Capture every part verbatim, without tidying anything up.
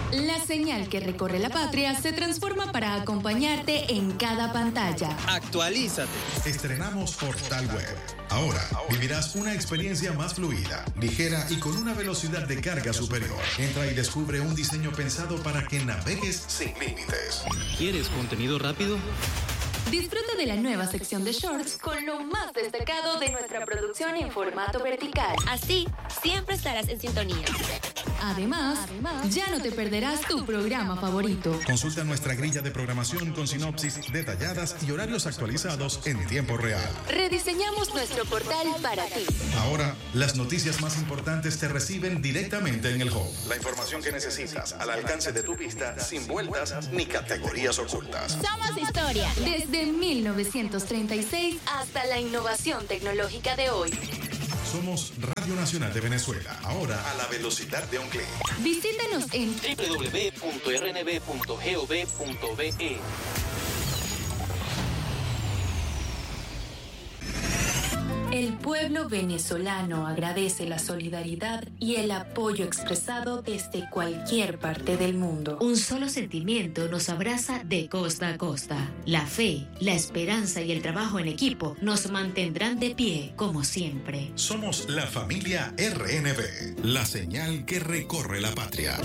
La señal que recorre la patria se transforma para acompañarte en cada pantalla. Actualízate. Estrenamos Portal Web. Ahora vivirás una experiencia más fluida, ligera y con una velocidad de carga superior. Entra y descubre un diseño pensado para que navegues sin límites. ¿Quieres contenido rápido? Disfruta de la nueva sección de Shorts con lo más destacado de nuestra producción en formato vertical. Así, siempre estarás en sintonía. Además, Además, ya no te perderás tu programa favorito. Consulta nuestra grilla de programación con sinopsis detalladas y horarios actualizados en tiempo real. Rediseñamos nuestro portal para ti. Ahora, las noticias más importantes te reciben directamente en el home. La información que necesitas al alcance de tu vista, sin vueltas ni categorías ocultas. Somos historia. Desde mil novecientos treinta y seis hasta la innovación tecnológica de hoy. Somos Radio Nacional de Venezuela, ahora a la velocidad de un clic. Visítanos en doble u doble u doble u punto r n b punto gov punto b e. El pueblo venezolano agradece la solidaridad y el apoyo expresado desde cualquier parte del mundo. Un solo sentimiento nos abraza de costa a costa. La fe, la esperanza y el trabajo en equipo nos mantendrán de pie como siempre. Somos la familia R N B, la señal que recorre la patria.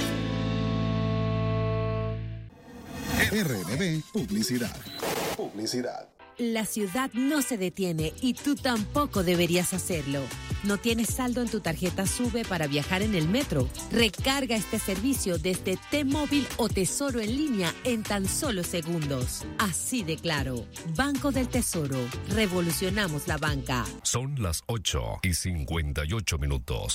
R N B Publicidad. Publicidad. La ciudad no se detiene y tú tampoco deberías hacerlo. ¿No tienes saldo en tu tarjeta SUBE para viajar en el metro? Recarga este servicio desde T-Móvil o Tesoro en línea en tan solo segundos. Así de claro. Banco del Tesoro. Revolucionamos la banca. Son las ocho y cincuenta y ocho minutos.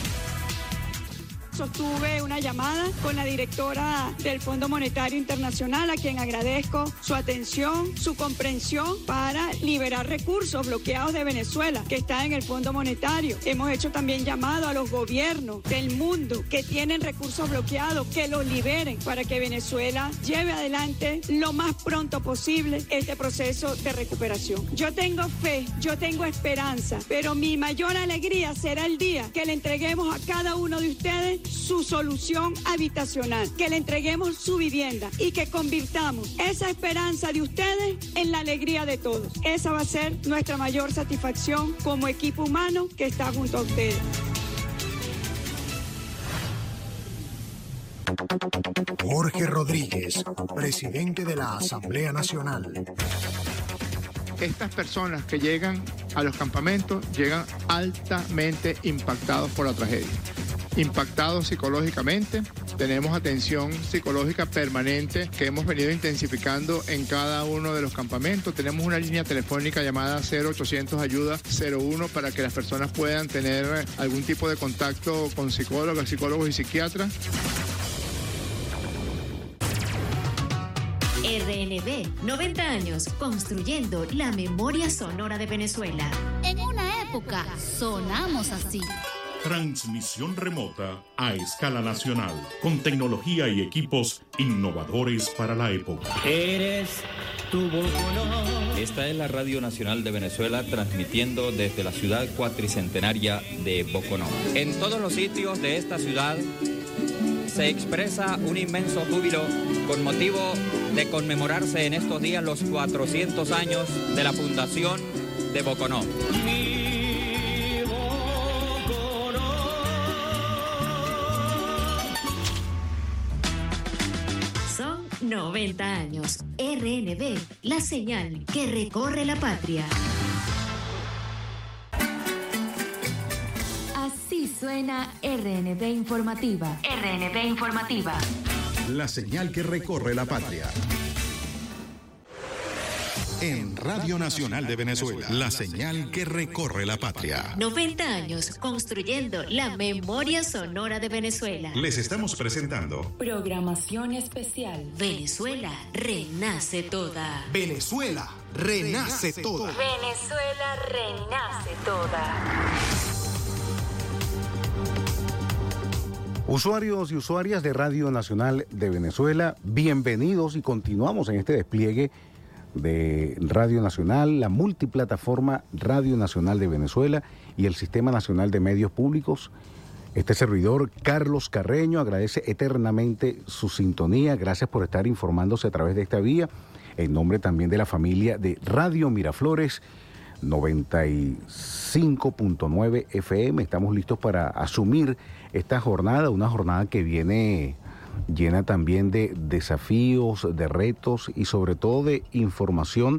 Sostuve una llamada con la directora del Fondo Monetario Internacional, a quien agradezco su atención, su comprensión para liberar recursos bloqueados de Venezuela, que está en el Fondo Monetario. Hemos hecho también llamado a los gobiernos del mundo que tienen recursos bloqueados, que los liberen para que Venezuela lleve adelante lo más pronto posible este proceso de recuperación. Yo tengo fe, yo tengo esperanza, pero mi mayor alegría será el día que le entreguemos a cada uno de ustedes su solución habitacional, que le entreguemos su vivienda y que convirtamos esa esperanza de ustedes en la alegría de todos. Esa va a ser nuestra mayor satisfacción como equipo humano que está junto a ustedes. Jorge Rodríguez, presidente de la Asamblea Nacional. Estas personas que llegan a los campamentos llegan altamente impactados por la tragedia. Impactados psicológicamente, tenemos atención psicológica permanente que hemos venido intensificando en cada uno de los campamentos. Tenemos una línea telefónica llamada cero ochocientos ayuda cero uno para que las personas puedan tener algún tipo de contacto con psicólogos, psicólogos y psiquiatras. R N B, noventa años, construyendo la memoria sonora de Venezuela. En una época sonamos así. Transmisión remota a escala nacional, con tecnología y equipos innovadores para la época. Eres tu Boconó. Esta es la Radio Nacional de Venezuela, transmitiendo desde la ciudad cuatricentenaria de Boconó. En todos los sitios de esta ciudad se expresa un inmenso júbilo con motivo de conmemorarse en estos días los cuatrocientos años de la fundación de Boconó. Son noventa años. R N B, la señal que recorre la patria. Así suena R N B Informativa. R N B Informativa. La señal que recorre la patria. En Radio Nacional de Venezuela, la señal que recorre la patria. noventa años construyendo la memoria sonora de Venezuela. Les estamos presentando programación especial. Venezuela renace toda. Venezuela renace toda. Venezuela renace toda. Usuarios y usuarias de Radio Nacional de Venezuela, bienvenidos y continuamos en este despliegue de Radio Nacional, la multiplataforma Radio Nacional de Venezuela y el Sistema Nacional de Medios Públicos Este servidor, Carlos Carreño, agradece eternamente su sintonía. Gracias por estar informándose a través de esta vía. En nombre también de la familia de Radio Miraflores noventa y cinco punto nueve F M. Estamos listos para asumir esta jornada, una jornada que viene llena también de desafíos, de retos y sobre todo de información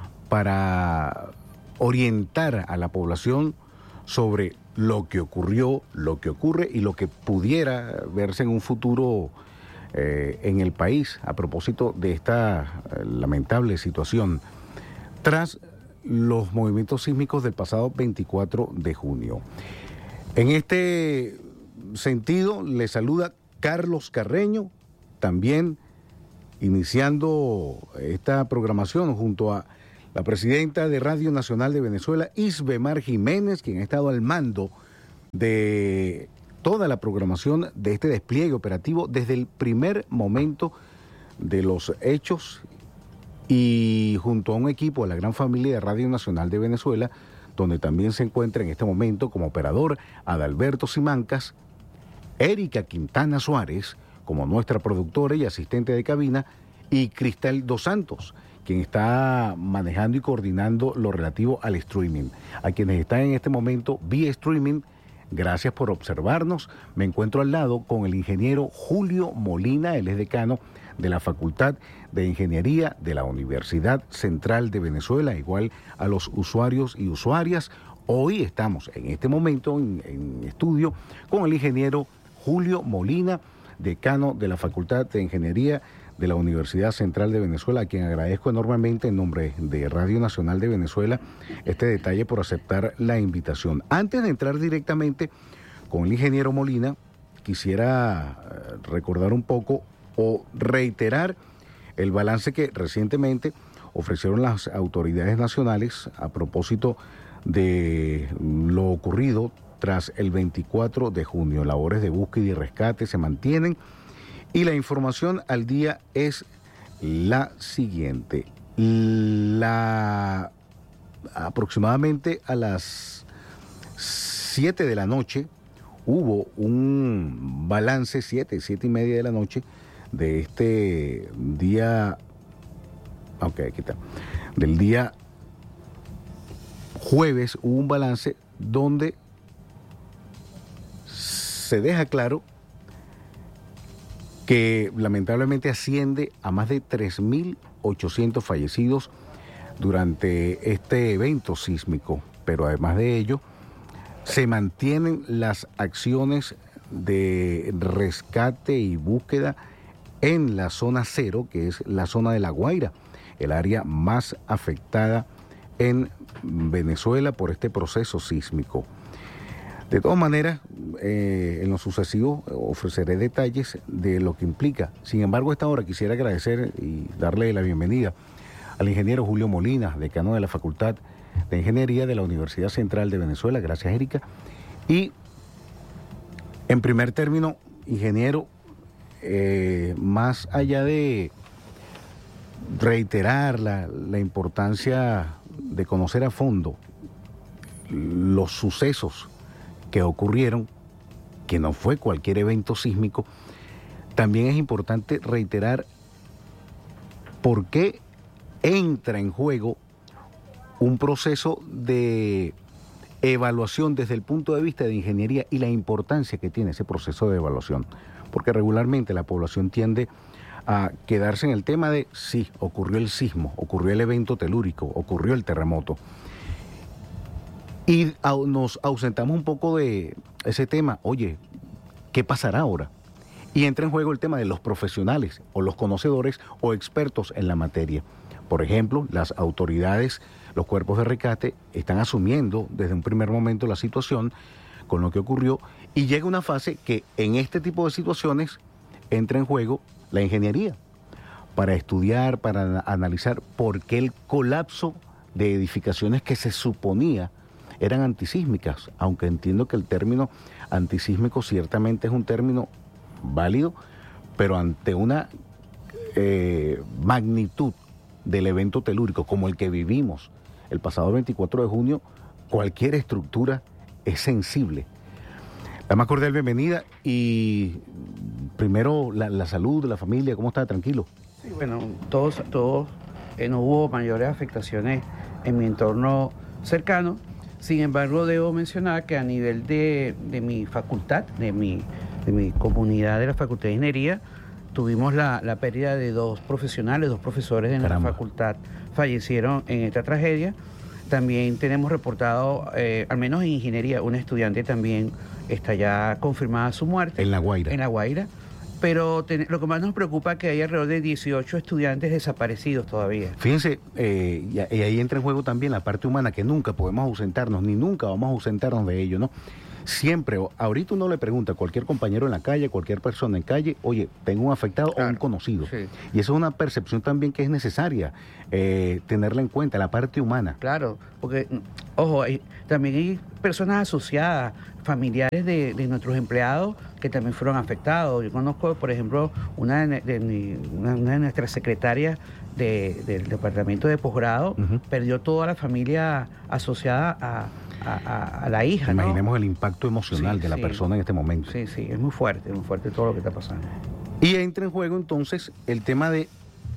para orientar a la población sobre lo que ocurrió, lo que ocurre y lo que pudiera verse en un futuro eh, en el país a propósito de esta eh, lamentable situación tras los movimientos sísmicos del pasado veinticuatro de junio. En este sentido, le saluda Carlos Carreño, también iniciando esta programación junto a la presidenta de Radio Nacional de Venezuela, Isbemar Jiménez, quien ha estado al mando de toda la programación de este despliegue operativo desde el primer momento de los hechos y junto a un equipo de la gran familia de Radio Nacional de Venezuela, donde también se encuentra en este momento como operador Adalberto Simancas, Erika Quintana Suárez, como nuestra productora y asistente de cabina, y Cristal Dos Santos, quien está manejando y coordinando lo relativo al streaming. A quienes están en este momento vía streaming, gracias por observarnos. Me encuentro al lado con el ingeniero Julio Molina, él es decano de la Facultad de Ingeniería de la Universidad Central de Venezuela, igual a los usuarios y usuarias. Hoy estamos en este momento en, en estudio con el ingeniero Julio Molina, decano de la Facultad de Ingeniería de la Universidad Central de Venezuela, a quien agradezco enormemente en nombre de Radio Nacional de Venezuela este detalle por aceptar la invitación. Antes de entrar directamente con el ingeniero Molina, quisiera recordar un poco o reiterar el balance que recientemente ofrecieron las autoridades nacionales a propósito de lo ocurrido tras el veinticuatro de junio. Labores de búsqueda y rescate se mantienen y la información al día es la siguiente. La, aproximadamente a las siete de la noche hubo un balance, siete, siete y media de la noche de este día, ok, aquí está, del día jueves hubo un balance donde se deja claro que lamentablemente asciende a más de tres mil ochocientos fallecidos durante este evento sísmico, pero además de ello se mantienen las acciones de rescate y búsqueda en la zona cero, que es la zona de La Guaira, el área más afectada en Venezuela por este proceso sísmico. De todas maneras, eh, en lo sucesivo ofreceré detalles de lo que implica. Sin embargo, a esta hora quisiera agradecer y darle la bienvenida al ingeniero Julio Molina, decano de la Facultad de Ingeniería de la Universidad Central de Venezuela. Gracias, Erika. Y, en primer término, ingeniero, eh, más allá de reiterar la, la importancia de conocer a fondo los sucesos que ocurrieron, que no fue cualquier evento sísmico, también es importante reiterar por qué entra en juego un proceso de evaluación desde el punto de vista de ingeniería y la importancia que tiene ese proceso de evaluación, porque regularmente la población tiende a quedarse en el tema de sí, ocurrió el sismo, ocurrió el evento telúrico, ocurrió el terremoto. Y nos ausentamos un poco de ese tema, oye, ¿qué pasará ahora? Y entra en juego el tema de los profesionales o los conocedores o expertos en la materia. Por ejemplo, las autoridades, los cuerpos de rescate están asumiendo desde un primer momento la situación con lo que ocurrió y llega una fase que en este tipo de situaciones entra en juego la ingeniería para estudiar, para analizar por qué el colapso de edificaciones que se suponía eran antisísmicas, aunque entiendo que el término antisísmico ciertamente es un término válido, pero ante una eh, magnitud del evento telúrico como el que vivimos el pasado veinticuatro de junio, cualquier estructura es sensible. La más cordial bienvenida y primero la, la salud de la familia, ¿cómo está? Tranquilo. Sí, bueno, todos, todos eh, no hubo mayores afectaciones en mi entorno cercano. Sin embargo, debo mencionar que a nivel de, de mi facultad, de mi, de mi comunidad de la Facultad de Ingeniería, tuvimos la, la pérdida de dos profesionales, dos profesores de nuestra facultad fallecieron en esta tragedia. También tenemos reportado, eh, al menos en ingeniería, un estudiante también está ya confirmada su muerte. En La Guaira. En La Guaira. Pero ten, lo que más nos preocupa es que hay alrededor de dieciocho estudiantes desaparecidos todavía. Fíjense, eh, y, y ahí entra en juego también la parte humana, que nunca podemos ausentarnos, ni nunca vamos a ausentarnos de ello, ¿no? Siempre, ahorita uno le pregunta a cualquier compañero en la calle, cualquier persona en calle, oye, tengo un afectado claro, o un conocido. Sí. Y eso es una percepción también que es necesaria eh, tenerla en cuenta, la parte humana. Claro, porque, ojo, hay, también hay personas asociadas, familiares de, de nuestros empleados que también fueron afectados. Yo conozco, por ejemplo, una de, de, de, una, una de nuestras secretarias de, del departamento de posgrado, uh-huh. perdió toda la familia asociada a... A, a, a la hija, Imaginemos ¿no? el impacto emocional sí, de la sí. persona en este momento. Sí, sí, es muy fuerte, muy fuerte todo lo que está pasando. Y entra en juego entonces el tema de,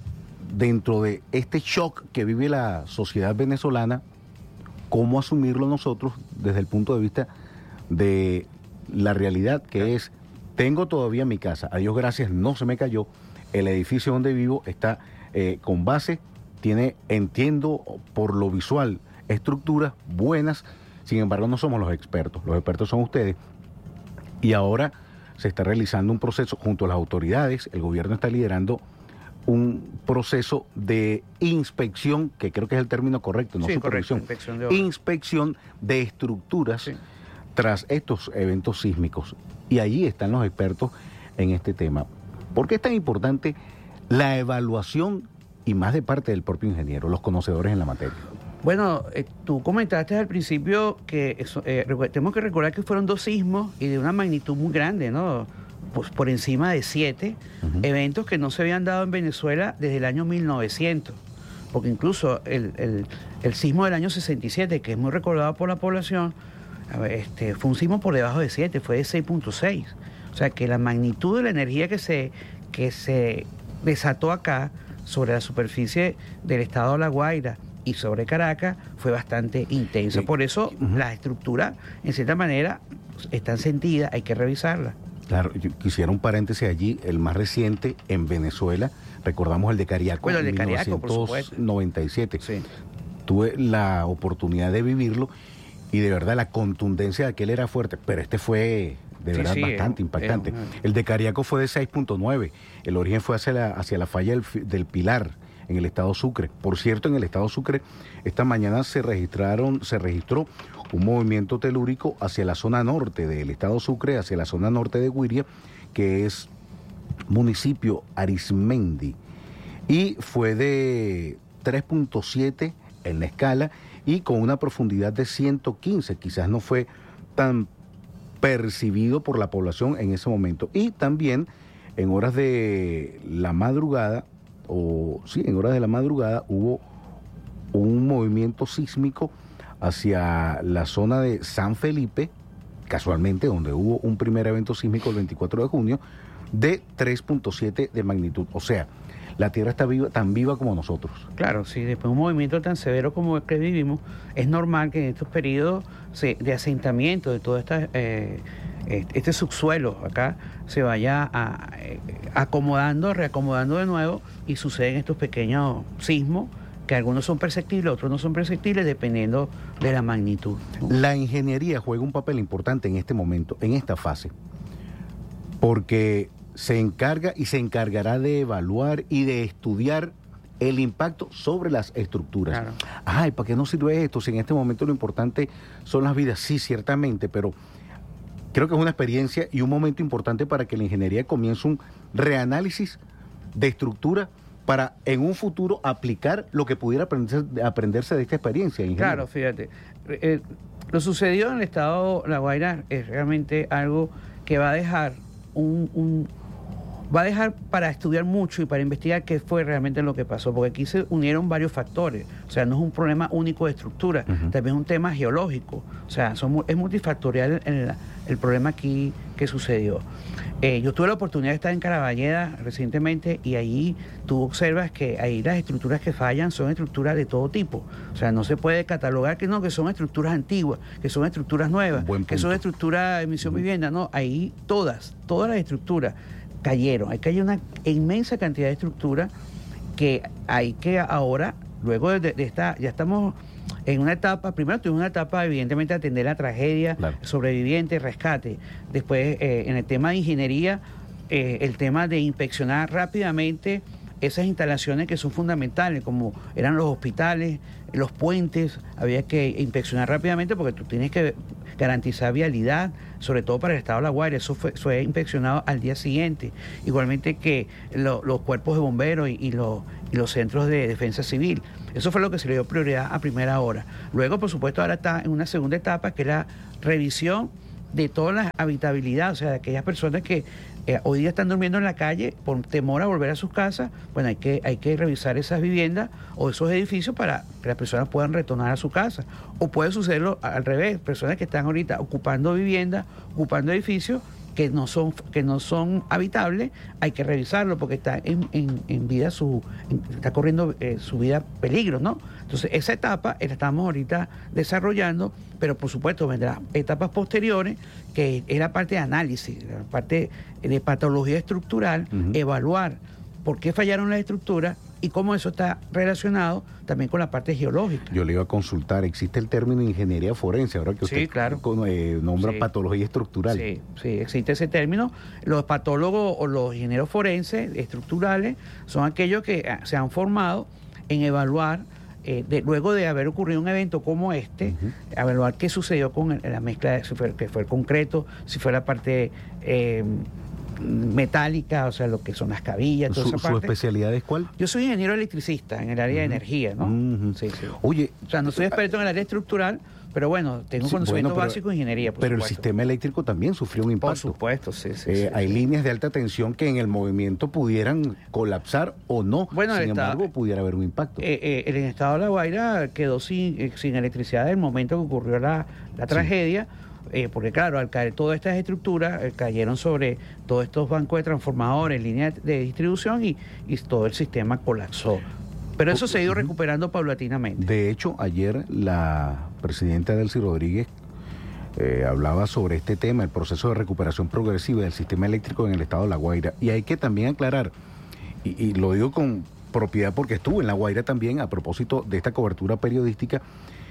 dentro de este shock que vive la sociedad venezolana, cómo asumirlo nosotros desde el punto de vista de la realidad que claro. es, tengo todavía mi casa, a Dios gracias no se me cayó, el edificio donde vivo está eh, con base, tiene, entiendo por lo visual, estructuras buenas. Sin embargo, no somos los expertos, los expertos son ustedes. Y ahora se está realizando un proceso junto a las autoridades, el gobierno está liderando un proceso de inspección, que creo que es el término correcto, no sí, supervisión, correcto, inspección, de inspección de estructuras sí. tras estos eventos sísmicos. Y allí están los expertos en este tema. ¿Por qué es tan importante la evaluación y más de parte del propio ingeniero, los conocedores en la materia? Bueno, eh, tú comentaste al principio que eso, eh, tenemos que recordar que fueron dos sismos y de una magnitud muy grande, ¿no? Pues por encima de siete, uh-huh. eventos que no se habían dado en Venezuela desde el año mil novecientos. Porque incluso el, el, el sismo del año sesenta y siete, que es muy recordado por la población, este, fue un sismo por debajo de siete, fue de seis punto seis. O sea que la magnitud de la energía que se, que se desató acá sobre la superficie del estado de La Guaira y sobre Caracas fue bastante intensa. Sí. Por eso uh-huh. las estructuras, en cierta manera, están sentidas, hay que revisarlas. Claro, yo quisiera un paréntesis allí, el más reciente en Venezuela, recordamos el de Cariaco, bueno, el de en Cariaco, mil novecientos noventa y siete. Sí. Tuve la oportunidad de vivirlo y de verdad la contundencia de aquel era fuerte, pero este fue de verdad sí, sí, bastante es, impactante. Es, es, el de Cariaco fue de seis punto nueve, el origen fue hacia la, hacia la falla del, del Pilar, en el estado Sucre. Por cierto, en el estado Sucre, esta mañana se registraron, se registró un movimiento telúrico hacia la zona norte del estado Sucre, hacia la zona norte de Guiria, que es municipio Arismendi, y fue de tres punto siete en la escala y con una profundidad de ciento quince, quizás no fue tan percibido por la población en ese momento. Y también en horas de la madrugada, o sí, en horas de la madrugada hubo un movimiento sísmico hacia la zona de San Felipe, casualmente donde hubo un primer evento sísmico el veinticuatro de junio, de tres punto siete de magnitud. O sea, la Tierra está viva, tan viva como nosotros. Claro, sí, después de un movimiento tan severo como el que vivimos, es normal que en estos periodos de asentamiento de todo esta, eh, este subsuelo acá se vaya a, eh, acomodando, reacomodando de nuevo y suceden estos pequeños sismos que algunos son perceptibles, otros no son perceptibles dependiendo de la magnitud. La ingeniería juega un papel importante en este momento, en esta fase, porque se encarga y se encargará de evaluar y de estudiar el impacto sobre las estructuras. Claro. Ay, ¿para qué no sirve esto? Si en este momento lo importante son las vidas, sí, ciertamente, pero creo que es una experiencia y un momento importante para que la ingeniería comience un reanálisis de estructura para en un futuro aplicar lo que pudiera aprenderse, aprenderse de esta experiencia. Ingeniero. Claro, fíjate, eh, lo sucedido en el estado La Guaira es realmente algo que va a dejar un, un, va a dejar para estudiar mucho y para investigar qué fue realmente lo que pasó, porque aquí se unieron varios factores, o sea, no es un problema único de estructura, uh-huh. también es un tema geológico, o sea, son, es multifactorial el, el problema aquí que sucedió. Eh, yo tuve la oportunidad de estar en Caraballeda recientemente y ahí tú observas que ahí las estructuras que fallan son estructuras de todo tipo, o sea, no se puede catalogar que no, que son estructuras antiguas, que son estructuras nuevas, que son estructuras de emisión uh-huh. vivienda, no, ahí todas, todas las estructuras cayeron. Hay que hay una inmensa cantidad de estructuras que hay que ahora, luego de, de esta, ya estamos en una etapa, primero tuvimos una etapa evidentemente de atender la tragedia, claro. sobreviviente, rescate. Después eh, en el tema de ingeniería, eh, el tema de inspeccionar rápidamente esas instalaciones que son fundamentales, como eran los hospitales, los puentes, había que inspeccionar rápidamente porque tú tienes que garantizar vialidad, sobre todo para el estado de La Guaira. Eso fue, fue inspeccionado al día siguiente. Igualmente que lo, los cuerpos de bomberos y, y, los, y los centros de defensa civil. Eso fue lo que se le dio prioridad a primera hora. Luego, por supuesto, ahora está en una segunda etapa, que es la revisión de toda la habitabilidad, o sea, de aquellas personas que eh, hoy día están durmiendo en la calle por temor a volver a sus casas. Bueno, hay que, hay que revisar esas viviendas o esos edificios para que las personas puedan retornar a su casa. O puede sucederlo al revés, personas que están ahorita ocupando viviendas, ocupando edificios que no son que no son habitables, hay que revisarlo porque está en, en, en vida su en, está corriendo eh, su vida peligro, ¿no? Entonces esa etapa la estamos ahorita desarrollando, pero por supuesto vendrán etapas posteriores, que es la parte de análisis, la parte de patología estructural, uh-huh. evaluar por qué fallaron las estructuras y cómo eso está relacionado también con la parte geológica. Yo le iba a consultar, existe el término ingeniería forense, ahora que usted sí, claro. eh, nombra sí. patología estructural. Sí, sí, existe ese término. Los patólogos o los ingenieros forenses estructurales son aquellos que se han formado en evaluar, eh, de, luego de haber ocurrido un evento como este, uh-huh. evaluar qué sucedió con el, la mezcla, si fue, que fue el concreto, si fue la parte Eh, metálica, o sea, lo que son las cabillas, toda ¿Su, esa parte. ¿Su especialidad es cuál? Yo soy ingeniero electricista en el área uh-huh. de energía, ¿no? Uh-huh. Sí, sí. Oye, o sea, no soy experto en el área estructural, pero bueno, tengo sí, conocimiento bueno, básico de ingeniería, por Pero supuesto. El sistema eléctrico también sufrió un impacto. Por supuesto, sí, sí. Eh, sí hay sí. líneas de alta tensión que en el movimiento pudieran colapsar o no. Bueno, sin estado, embargo, pudiera haber un impacto. Eh, eh, el estado de La Guaira quedó sin, eh, sin electricidad desde el momento que ocurrió la, la tragedia. Sí. Eh, porque claro, al caer todas estas estructuras, eh, cayeron sobre todos estos bancos de transformadores, líneas de distribución y, y todo el sistema colapsó. Pero eso se ha ido recuperando paulatinamente. De hecho, ayer la presidenta Delcy Rodríguez eh, hablaba sobre este tema, el proceso de recuperación progresiva del sistema eléctrico en el estado de La Guaira. Y hay que también aclarar, y, y lo digo con propiedad porque estuve en La Guaira también a propósito de esta cobertura periodística.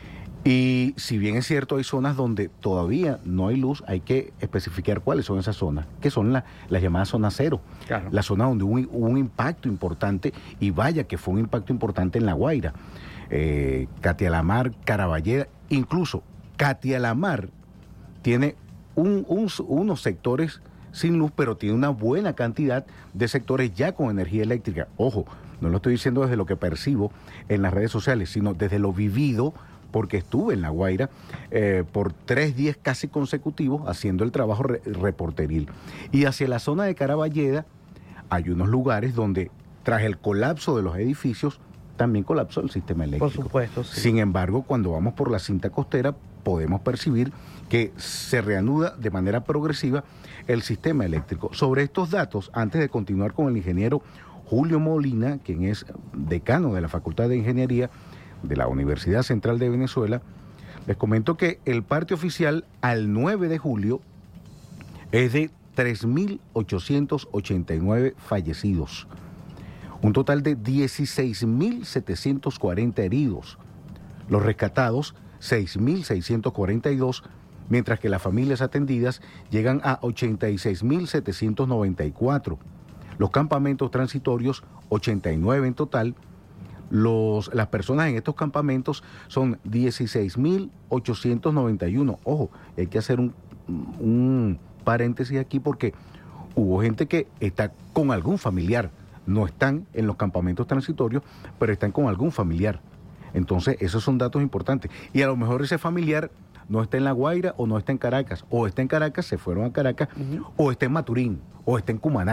Y si bien es cierto, hay zonas donde todavía no hay luz, hay que especificar cuáles son esas zonas, que son la, las llamadas zonas cero. Claro. La zona donde hubo un, un impacto importante, y vaya que fue un impacto importante en La Guaira. Eh, Catialamar, Caraballeda, incluso Catialamar tiene un, un, unos sectores sin luz, pero tiene una buena cantidad de sectores ya con energía eléctrica. Ojo, no lo estoy diciendo desde lo que percibo en las redes sociales, sino desde lo vivido, porque estuve en La Guaira eh, por tres días casi consecutivos haciendo el trabajo re reporteril. Y hacia la zona de Caraballeda hay unos lugares donde, tras el colapso de los edificios, también colapsó el sistema eléctrico. Por supuesto, sí. Sin embargo, cuando vamos por la cinta costera, podemos percibir que se reanuda de manera progresiva el sistema eléctrico. Sobre estos datos, antes de continuar con el ingeniero Julio Molina, quien es decano de la Facultad de Ingeniería de la Universidad Central de Venezuela, les comento que el parte oficial al nueve de julio es de tres mil ochocientos ochenta y nueve fallecidos, un total de dieciséis mil setecientos cuarenta heridos, los rescatados seis mil seiscientos cuarenta y dos, mientras que las familias atendidas llegan a ochenta y seis mil setecientos noventa y cuatro, los campamentos transitorios ochenta y nueve en total. Los, las personas en estos campamentos son dieciséis mil ochocientos noventa y uno. Ojo, hay que hacer un, un paréntesis aquí porque hubo gente que está con algún familiar. No están en los campamentos transitorios, pero están con algún familiar. Entonces, esos son datos importantes. Y a lo mejor ese familiar no está en La Guaira o no está en Caracas. O está en Caracas, se fueron a Caracas, uh-huh. o está en Maturín, o está en Cumaná.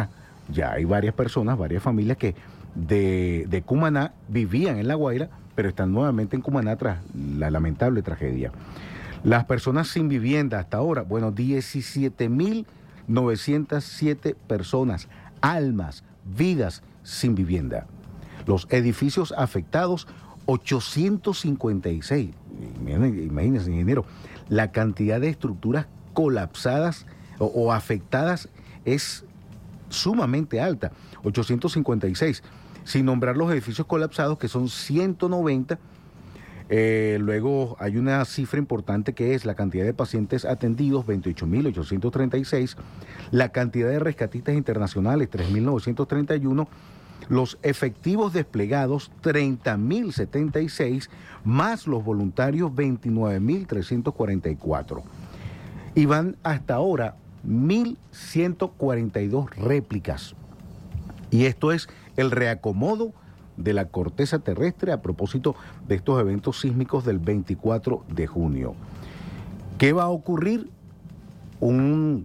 ya hay varias personas, varias familias que de, de Cumaná vivían en La Guaira, pero están nuevamente en Cumaná tras la lamentable tragedia. Las personas sin vivienda hasta ahora, bueno, diecisiete mil novecientas siete personas, almas, vidas sin vivienda. Los edificios afectados, ochocientos cincuenta y seis. Imagínense, ingeniero, la cantidad de estructuras colapsadas o, o afectadas es sumamente alta, ochocientos cincuenta y seis, sin nombrar los edificios colapsados, que son ciento noventa. Eh, luego hay una cifra importante que es la cantidad de pacientes atendidos, veintiocho mil ochocientos treinta y seis, la cantidad de rescatistas internacionales, tres mil novecientos treinta y uno, los efectivos desplegados, treinta mil setenta y seis, más los voluntarios, veintinueve mil trescientos cuarenta y cuatro. Y van hasta ahora mil ciento cuarenta y dos réplicas. Y esto es el reacomodo de la corteza terrestre a propósito de estos eventos sísmicos del veinticuatro de junio. ¿Qué va a ocurrir? Un